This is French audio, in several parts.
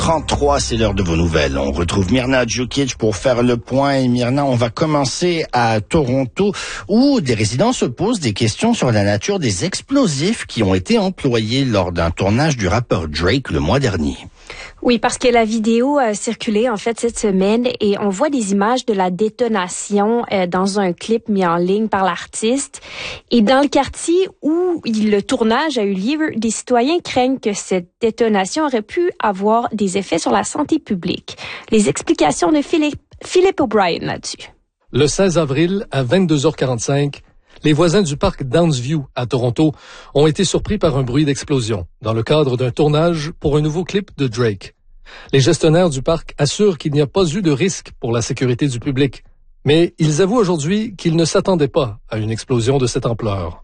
7h33, c'est l'heure de vos nouvelles. On retrouve Mirna Djukic pour faire le point. Et Mirna, on va commencer à Toronto où des résidents se posent des questions sur la nature des explosifs qui ont été employés lors d'un tournage du rappeur Drake le mois dernier. Oui, parce que la vidéo a circulé en fait cette semaine et on voit des images de la détonation dans un clip mis en ligne par l'artiste. Et dans le quartier où le tournage a eu lieu, des citoyens craignent que cette détonation aurait pu avoir des effets sur la santé publique. Les explications de Philippe O'Brien là-dessus. Le 16 avril à 22h45, les voisins du parc Downsview à Toronto ont été surpris par un bruit d'explosion dans le cadre d'un tournage pour un nouveau clip de Drake. Les gestionnaires du parc assurent qu'il n'y a pas eu de risque pour la sécurité du public, mais ils avouent aujourd'hui qu'ils ne s'attendaient pas à une explosion de cette ampleur.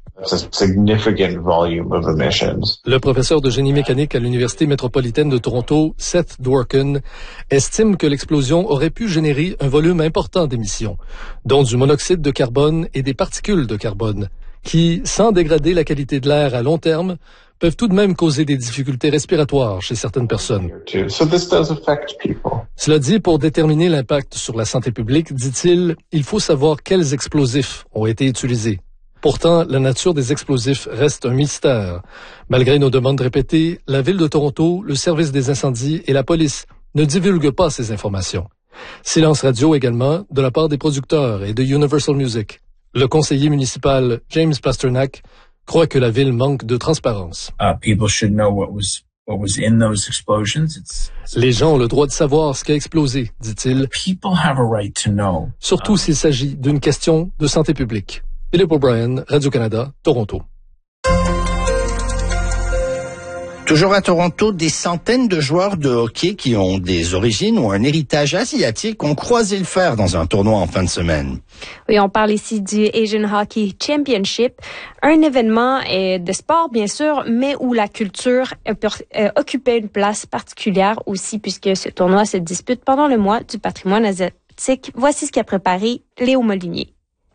Le professeur de génie mécanique à l'Université métropolitaine de Toronto, Seth Dworkin, estime que l'explosion aurait pu générer un volume important d'émissions, dont du monoxyde de carbone et des particules de carbone, qui, sans dégrader la qualité de l'air à long terme, peuvent tout de même causer des difficultés respiratoires chez certaines personnes. Cela dit, pour déterminer l'impact sur la santé publique, dit-il, il faut savoir quels explosifs ont été utilisés. Pourtant, la nature des explosifs reste un mystère. Malgré nos demandes répétées, la Ville de Toronto, le service des incendies et la police ne divulguent pas ces informations. Silence radio également de la part des producteurs et de Universal Music. Le conseiller municipal James Pasternak croit que la ville manque de transparence. Les gens ont le droit de savoir ce qui a explosé, dit-il. Surtout s'il s'agit d'une question de santé publique. Philippe O'Brien, Radio-Canada, Toronto. Toujours à Toronto, des centaines de joueurs de hockey qui ont des origines ou un héritage asiatique ont croisé le fer dans un tournoi en fin de semaine. Oui, on parle ici du Asian Hockey Championship, un événement de sport bien sûr, mais où la culture occupait une place particulière aussi puisque ce tournoi se dispute pendant le mois du patrimoine asiatique. Voici ce qu'a préparé Léo Molinier.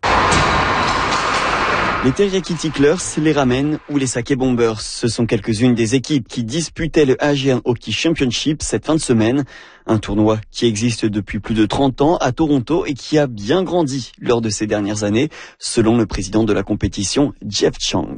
Les Teriyaki Ticklers, les Ramen ou les Sake Bombers, ce sont quelques-unes des équipes qui disputaient le Asian Hockey Championship cette fin de semaine. Un tournoi qui existe depuis plus de 30 ans à Toronto et qui a bien grandi lors de ces dernières années, selon le président de la compétition, Jeff Chang.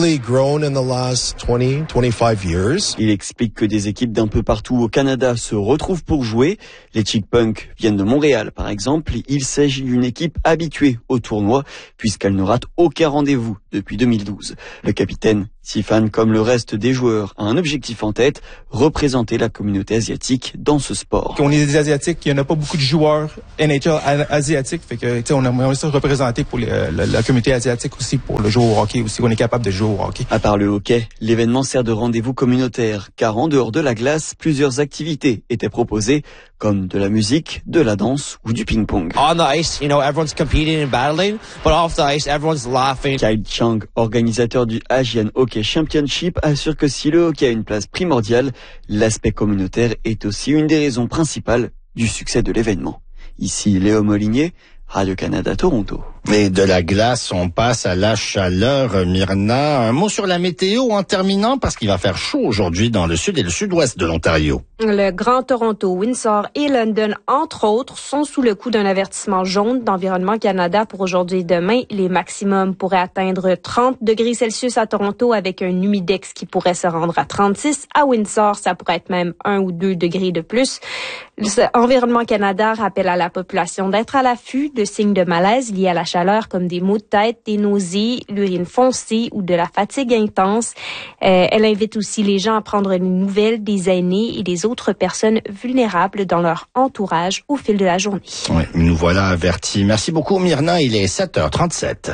Il explique que des équipes d'un peu partout au Canada se retrouvent pour jouer. Les Chick Punk viennent de Montréal, par exemple. Il s'agit d'une équipe habituée au tournoi, puisqu'elle ne rate aucun rendez-vous depuis 2012. Le capitaine Sifan, comme le reste des joueurs, a un objectif en tête, représenter la communauté asiatique dans ce sport. On est des Asiatiques, il n'y en a pas beaucoup de joueurs NHL asiatiques, fait que on aimerait ça représenter pour la communauté asiatique aussi, pour le jeu au hockey aussi, on est capable de jouer au hockey. À part le hockey, l'événement sert de rendez-vous communautaire, car en dehors de la glace, plusieurs activités étaient proposées, comme de la musique, de la danse ou du ping-pong. On the ice, everyone's competing and battling, but off the ice, everyone's laughing. Kyle Chang, organisateur du Asian Hockey Championship, assure que si le hockey a une place primordiale, l'aspect communautaire est aussi une des raisons principales du succès de l'événement. Ici Léo Molinier, Radio-Canada, Toronto. Et de la glace, on passe à la chaleur. Myrna, un mot sur la météo en terminant parce qu'il va faire chaud aujourd'hui dans le sud et le sud-ouest de l'Ontario. Le Grand Toronto, Windsor et London, entre autres, sont sous le coup d'un avertissement jaune d'Environnement Canada pour aujourd'hui et demain. Les maximums pourraient atteindre 30 degrés Celsius à Toronto avec un humidex qui pourrait se rendre à 36. À Windsor, ça pourrait être même 1 ou 2 degrés de plus. Environnement Canada rappelle à la population d'être à l'affût de signes de malaise liés à la chaleur comme des maux de tête, des nausées, l'urine foncée ou de la fatigue intense. Elle invite aussi les gens à prendre les nouvelles des aînés et des autres personnes vulnérables dans leur entourage au fil de la journée. Oui, nous voilà avertis. Merci beaucoup Myrna, il est 7h37.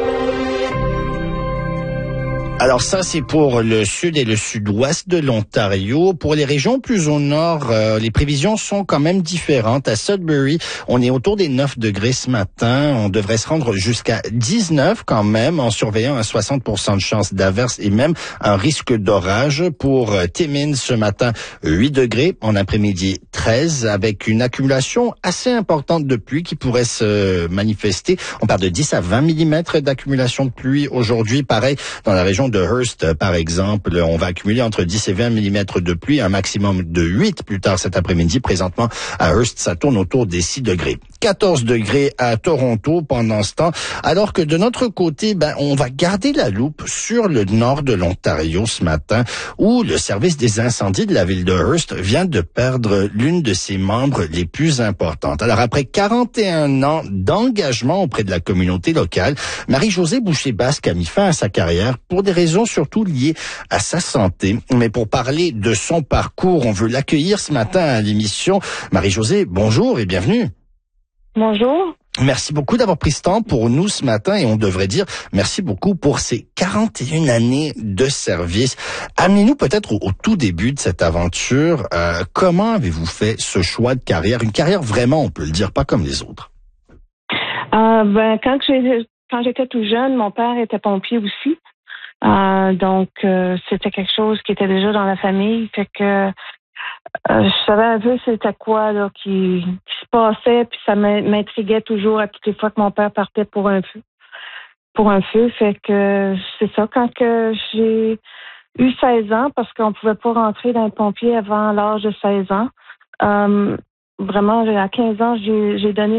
Alors ça, c'est pour le sud et le sud-ouest de l'Ontario. Pour les régions plus au nord, les prévisions sont quand même différentes. À Sudbury, on est autour des 9 degrés ce matin. On devrait se rendre jusqu'à 19 quand même, en surveillant à 60% de chance d'averse et même un risque d'orage. Pour Timmins, ce matin, 8 degrés. En après-midi, 13 13 avec une accumulation assez importante de pluie qui pourrait se manifester. On parle de 10 à 20 mm d'accumulation de pluie aujourd'hui. Pareil, dans la région de Hearst, par exemple, on va accumuler entre 10 et 20 mm de pluie, un maximum de 8 plus tard cet après-midi. Présentement, à Hearst, ça tourne autour des 6 degrés. 14 degrés à Toronto pendant ce temps, alors que de notre côté, on va garder la loupe sur le nord de l'Ontario ce matin, où le service des incendies de la ville de Hearst vient de perdre l'une de ses membres les plus importantes. Alors, après 41 ans d'engagement auprès de la communauté locale, Marie-Josée Boucher-Basque a mis fin à sa carrière pour des raisons surtout liées à sa santé. Mais pour parler de son parcours, on veut l'accueillir ce matin à l'émission. Marie-Josée, bonjour et bienvenue. Bonjour. Merci beaucoup d'avoir pris ce temps pour nous ce matin et on devrait dire merci beaucoup pour ces 41 années de service. Amenez-nous peut-être au tout début de cette aventure. Comment avez-vous fait ce choix de carrière? Une carrière vraiment, on peut le dire, pas comme les autres. Quand j'étais tout jeune, mon père était pompier aussi. Donc, c'était quelque chose qui était déjà dans la famille. Fait que je savais un peu c'était quoi là qui se passait, puis ça m'intriguait toujours à toutes les fois que mon père partait pour un feu. Fait que c'est ça, quand que j'ai eu 16 ans, parce qu'on pouvait pas rentrer dans le pompier avant l'âge de 16 ans. Vraiment, à 15 ans, j'ai donné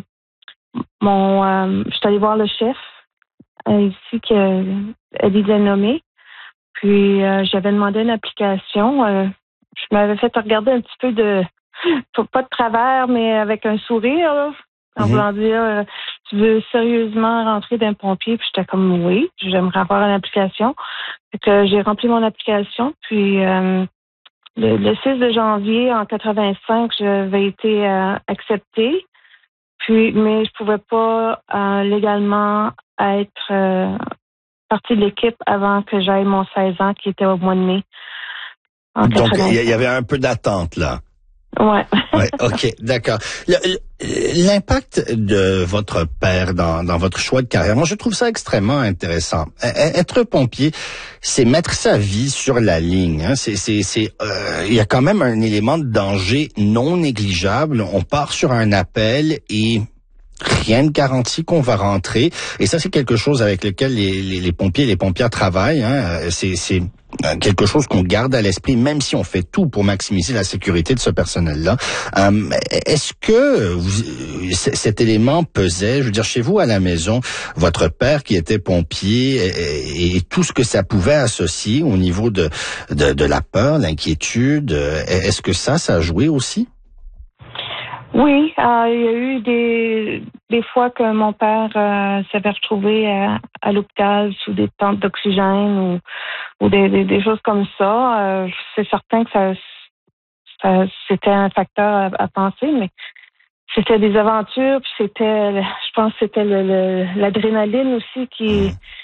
je suis allée voir le chef ici qu'elle lui a nommé. Puis j'avais demandé une application. Je m'avais fait regarder un petit peu pas de travers, mais avec un sourire, là, en voulant dire, tu veux sérieusement rentrer d'un pompier? Puis j'étais comme, oui, j'aimerais avoir une application. Fait que j'ai rempli mon application, puis le 6 de janvier en 85, j'avais été acceptée. Puis, mais je pouvais pas légalement être partie de l'équipe avant que j'aille mon 16 ans, qui était au mois de mai. Donc, il y avait un peu d'attente, là. Ouais. Ouais, OK, d'accord. L'impact de votre père dans votre choix de carrière, moi, je trouve ça extrêmement intéressant. Être pompier, c'est mettre sa vie sur la ligne. Hein. Il y a quand même un élément de danger non négligeable. On part sur un appel et rien ne garantit qu'on va rentrer. Et ça, c'est quelque chose avec lequel les pompiers et les pompières travaillent. Hein. C'est quelque chose qu'on garde à l'esprit, même si on fait tout pour maximiser la sécurité de ce personnel-là. Est-ce que cet élément pesait, je veux dire, chez vous à la maison, votre père qui était pompier et tout ce que ça pouvait associer au niveau de la peur, l'inquiétude, est-ce que ça a joué aussi? Oui, il y a eu des fois que mon père s'avait retrouvé à l'hôpital sous des tentes d'oxygène ou des choses comme ça. C'est certain que ça c'était un facteur à penser, mais c'était des aventures, puis je pense que c'était l'adrénaline aussi qui